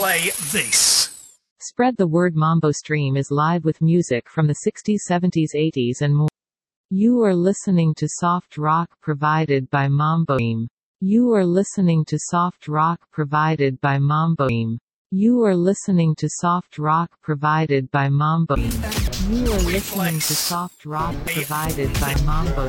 play this. Spread the word. Mambo Stream is live with music from the 60s, 70s, 80s and more. You are listening to soft rock provided by Mambo Stream. You are listening to soft rock provided by Mambo Stream. You are listening to soft rock provided by Mambo Stream. You are listening to soft rock provided by Mambo